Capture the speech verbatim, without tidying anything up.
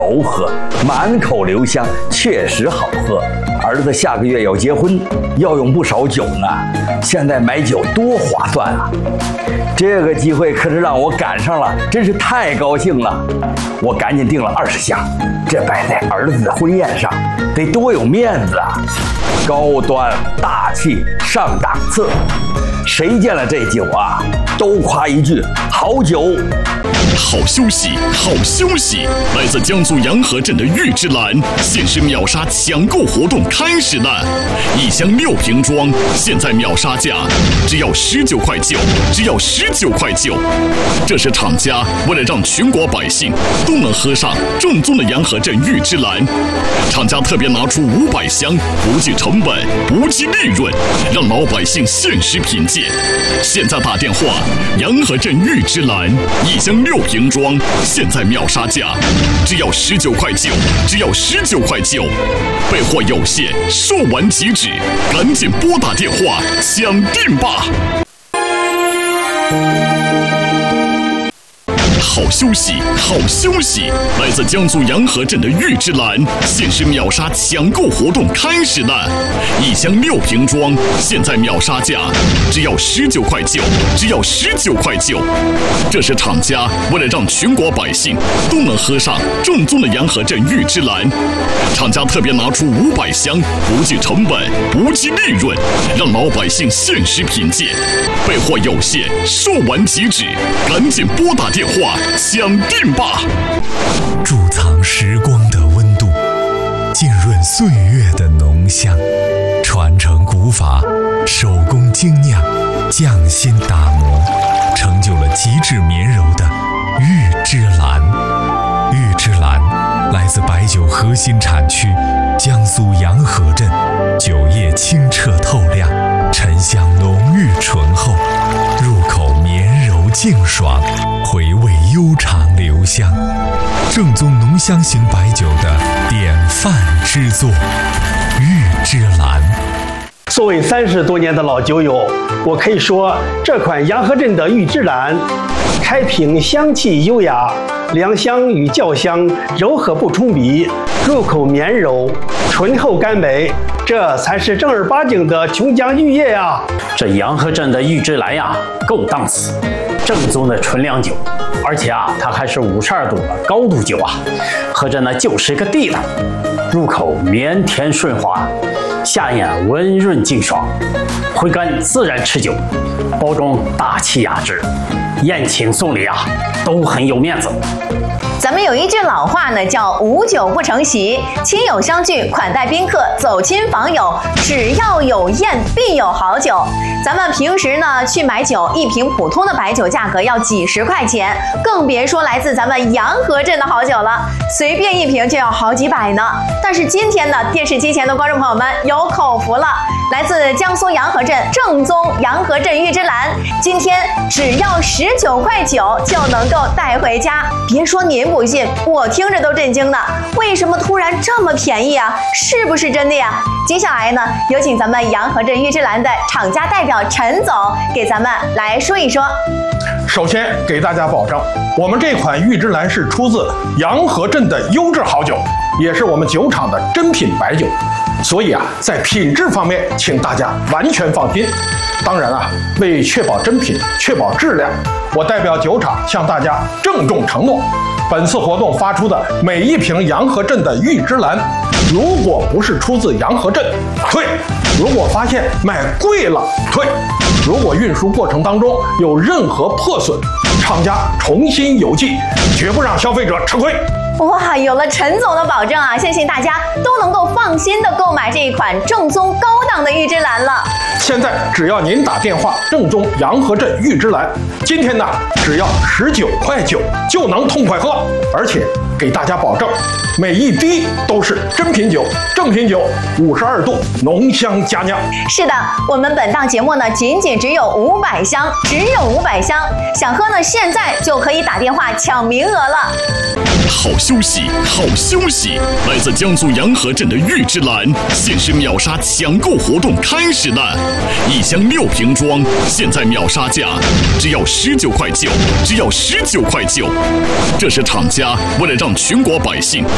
柔和，满口留香，确实好喝。儿子下个月要结婚，要用不少酒呢。现在买酒多划算啊！这个机会可是让我赶上了，真是太高兴了。我赶紧订了二十箱，这摆在儿子的婚宴上，得多有面子啊！高端大气上档次，谁见了这酒啊，都夸一句好酒。 好休息，好休息！来自江苏洋河镇的玉芝兰限时秒杀抢购活动开始了，一箱六瓶装，现在秒杀价只要十九块九，只要十九块九。这是厂家为了让全国百姓都能喝上正宗的洋河镇玉芝兰，厂家特别拿出五百箱，不计成本，不计利润，让老百姓限时品鉴。现在打电话，洋河镇玉芝兰一箱六瓶装，现在秒杀价只要十九块九，只要十九块九。备货有限，售完即止，赶紧拨打电话抢订吧！好休息，好休息！来自江苏洋河镇的玉芝兰限时秒杀抢购活动开始了，一箱六瓶装，现在秒杀价只要十九块九，只要十九块九。这是厂家为了让全国百姓都能喝上正宗的洋河镇玉芝兰，厂家特别拿出五百箱，不计成本，不计利润，让老百姓限时品鉴。备货有限，售完即止，赶紧拨打电话抢订吧！ 贮藏时光的温度，浸润岁月的浓香，传承古法，手工精酿，匠心打磨，成就了极致绵柔的玉芝兰。玉芝兰来自白酒核心产区江苏洋河镇，酒液清澈透亮，沉香浓郁醇厚，入口绵柔净爽，回味悠长留香，正宗浓香型白酒的典范之作。玉芝兰。 作为三十多年的老酒友，我可以说这款洋河镇的玉芝兰，开瓶香气优雅，凉香与酵香柔和不冲鼻，入口绵柔，醇厚甘美，这才是正儿八经的琼浆玉液呀！ 这洋河镇的玉芝兰呀，够档次，正宗的纯粮酒，而且啊，它还是五十二度的高度酒啊，喝着呢就是个地道，入口绵甜顺滑，下咽温润净爽，回甘自然持久，包装大气雅致，宴请送礼啊都很有面子。 咱们有一句老话呢，叫无酒不成席，亲友相聚，款待宾客，走亲访友，只要有宴必有好酒。咱们平时呢去买酒，一瓶普通的白酒价格要几十块钱，更别说来自咱们洋河镇的好酒了，随便一瓶就要好几百呢。但是今天呢，电视机前的观众朋友们有口福了，来自江苏洋河镇正宗洋河镇玉芝兰，今天只要十九块九就能够带回家。别说您不信，我听着都震惊呢。为什么突然这么便宜啊？是不是真的呀？接下来呢，有请咱们洋河镇玉芝兰的厂家代表陈总给咱们来说一说。 首先给大家保证，我们这款玉芝兰是出自洋河镇的优质好酒，也是我们酒厂的珍品白酒，所以啊，在品质方面，请大家完全放心。当然啊，为确保真品、确保质量，我代表酒厂向大家郑重承诺，本次活动发出的每一瓶洋河镇的玉芝兰，如果不是出自洋河镇，退；如果发现卖贵了，退；如果运输过程当中有任何破损，厂家重新邮寄，绝不让消费者吃亏。 哇，有了陈总的保证啊，相信大家都能够放心的购买这一款正宗高档的玉芝兰了。 现在只要您打电话正宗洋河镇玉芝兰，今天呢只要十九块九就能痛快喝，而且给大家保证，每一滴都是真品酒，正品酒，五十二度浓香佳酿。 是的，我们本档节目呢仅仅只有五百箱，只有五百箱，想喝呢现在就可以打电话抢名额了。 好休息，好休息！来自江苏洋河镇的玉芝兰限时秒杀抢购活动开始了，一箱六瓶装，现在秒杀价只要十九块九，只要十九块九。这是厂家为了让全国百姓